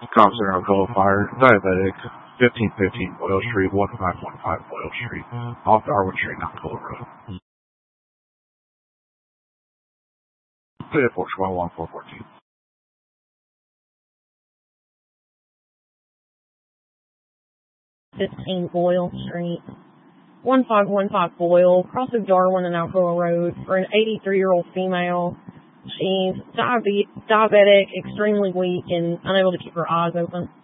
Cops are Alcoa Fire, diabetic, 1515 Boyle Street, 1515 Boyle Street, off Darwin Street, Alcoa Road. Vehicle 11414. 15 Boyle Street, 1515 Boyle, crosses Darwin and Alcoa Road for an 83-year-old female. She's diabetic, extremely weak, and unable to keep her eyes open.